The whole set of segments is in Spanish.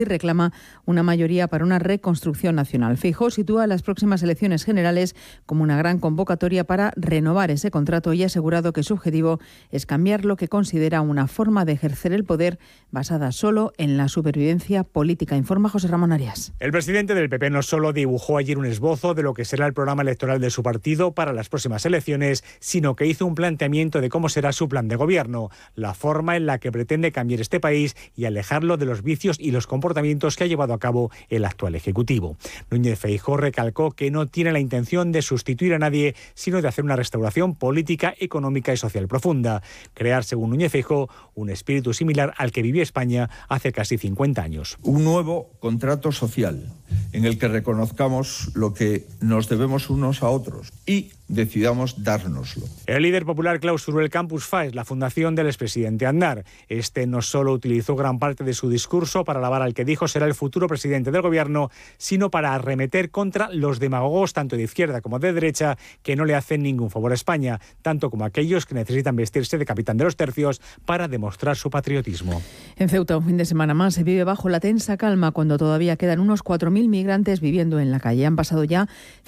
y reclama una mayoría para una reconstrucción nacional. Feijóo sitúa las próximas elecciones generales como una gran convocatoria para renovar ese contrato y ha asegurado que su objetivo es cambiar lo que considera una forma de ejercer el poder basada solo en la supervivencia política. Informa José Ramón Arias. El presidente del PP no solo dibujó ayer un esbozo de lo que será el programa electoral de su partido para las próximas elecciones, sino que hizo un planteamiento de cómo será su plan de gobierno, la forma en la que pretende cambiar este país y alejarlo de los vicios y los comportamientos que ha llevado a cabo el actual Ejecutivo. Núñez Feijóo recalcó que no tiene la intención de sustituir a nadie, sino de hacer una restauración política, económica y social profunda. Crear, según Núñez Feijóo, un espíritu similar al que vivió España hace casi 50 años. Un nuevo contrato social en el que reconozcamos lo que nos debemos unos a otros y decidamos dárnoslo. El líder popular clausuró el Campus FAES, la fundación del expresidente Aznar. Este no solo utilizó gran parte de su discurso para alabar al que dijo será el futuro presidente del gobierno, sino para arremeter contra los demagogos, tanto de izquierda como de derecha, que no le hacen ningún favor a España, tanto como aquellos que necesitan vestirse de capitán de los tercios para demostrar su patriotismo. En Ceuta, un fin de semana más, se vive bajo la tensa calma cuando todavía quedan unos 4.000 migrantes viviendo en la calle. Han pasado ya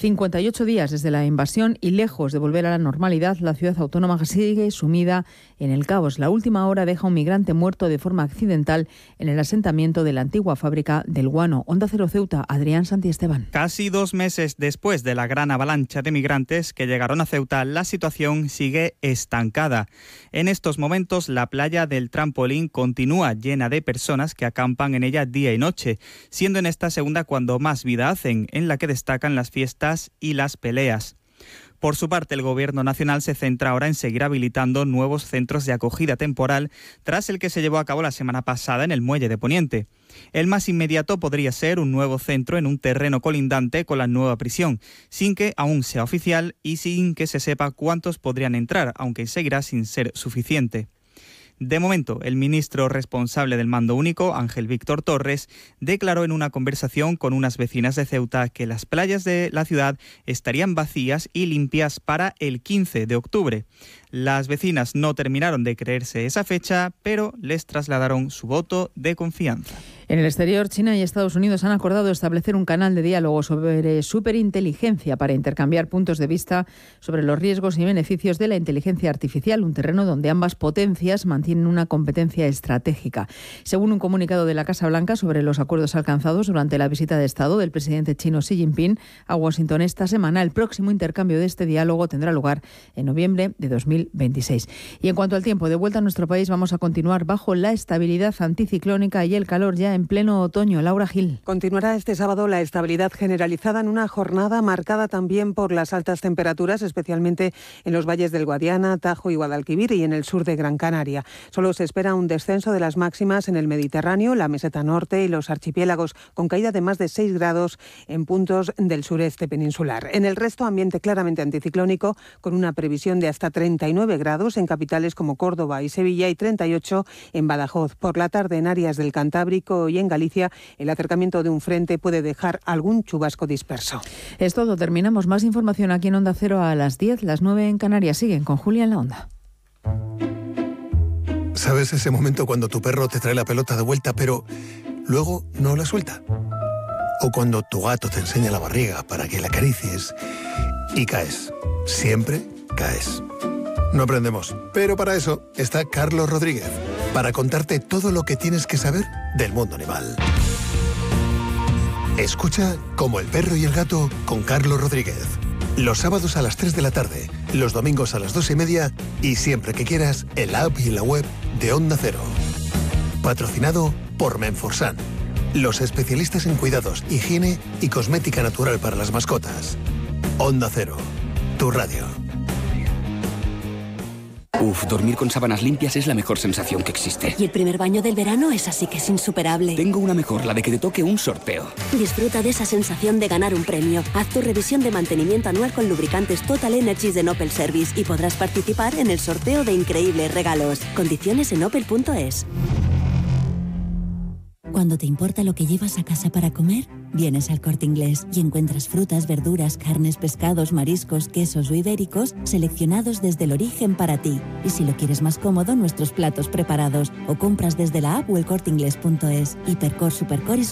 58 días desde la invasión y lejos de volver a la normalidad, la ciudad autónoma sigue sumida en el caos. La última hora deja un migrante muerto de forma accidental en el asentamiento de la antigua fábrica del guano. Onda Cero Ceuta, Adrián Santiesteban. Casi 2 meses después de la gran avalancha de migrantes que llegaron a Ceuta, la situación sigue estancada. En estos momentos, la playa del Trampolín continúa llena de personas que acampan en ella día y noche, siendo en esta segunda cuando más vida hacen, en la que destacan las fiestas y las peleas. Por su parte, el Gobierno nacional se centra ahora en seguir habilitando nuevos centros de acogida temporal tras el que se llevó a cabo la semana pasada en el Muelle de Poniente. El más inmediato podría ser un nuevo centro en un terreno colindante con la nueva prisión, sin que aún sea oficial y sin que se sepa cuántos podrían entrar, aunque seguirá sin ser suficiente. De momento, el ministro responsable del Mando Único, Ángel Víctor Torres, declaró en una conversación con unas vecinas de Ceuta que las playas de la ciudad estarían vacías y limpias para el 15 de octubre. Las vecinas no terminaron de creerse esa fecha, pero les trasladaron su voto de confianza. En el exterior, China y Estados Unidos han acordado establecer un canal de diálogo sobre superinteligencia para intercambiar puntos de vista sobre los riesgos y beneficios de la inteligencia artificial, un terreno donde ambas potencias mantienen una competencia estratégica. Según un comunicado de la Casa Blanca sobre los acuerdos alcanzados durante la visita de Estado del presidente chino Xi Jinping a Washington esta semana, el próximo intercambio de este diálogo tendrá lugar en noviembre de 2026. Y en cuanto al tiempo, de vuelta a nuestro país, vamos a continuar bajo la estabilidad anticiclónica y el calor ya en pleno otoño. Laura Gil. Continuará este sábado la estabilidad generalizada en una jornada marcada también por las altas temperaturas, especialmente en los valles del Guadiana, Tajo y Guadalquivir y en el sur de Gran Canaria. Solo se espera un descenso de las máximas en el Mediterráneo, la meseta norte y los archipiélagos, con caída de más de 6 grados en puntos del sureste peninsular. En el resto, ambiente claramente anticiclónico, con una previsión de hasta 39 grados en capitales como Córdoba y Sevilla y 38 en Badajoz. Por la tarde, en áreas del Cantábrico y en Galicia, el acercamiento de un frente puede dejar algún chubasco disperso. Es todo. Terminamos. Más información aquí en Onda Cero a las 10, las 9 en Canarias. Siguen con Julia en la Onda. ¿Sabes ese momento cuando tu perro te trae la pelota de vuelta, pero luego no la suelta? O cuando tu gato te enseña la barriga para que la acaricies y caes. Siempre caes. No aprendemos, pero para eso está Carlos Rodríguez, para contarte todo lo que tienes que saber del mundo animal. Escucha Como el perro y el gato con Carlos Rodríguez. Los sábados a las 3 de la tarde, los domingos a las 2:30 y siempre que quieras en la app y en la web de Onda Cero. Patrocinado por Menforsan, los especialistas en cuidados, higiene y cosmética natural para las mascotas. Onda Cero, tu radio. Uf, dormir con sábanas limpias es la mejor sensación que existe. Y el primer baño del verano es así que es insuperable. Tengo una mejor, la de que te toque un sorteo. Disfruta de esa sensación de ganar un premio. Haz tu revisión de mantenimiento anual con lubricantes Total Energies de Opel Service y podrás participar en el sorteo de increíbles regalos. Condiciones en opel.es. Cuando te importa lo que llevas a casa para comer, vienes al Corte Inglés y encuentras frutas, verduras, carnes, pescados, mariscos, quesos o ibéricos seleccionados desde el origen para ti. Y si lo quieres más cómodo, nuestros platos preparados o compras desde la app o elcorteinglés.es. Hipercor, Supercor y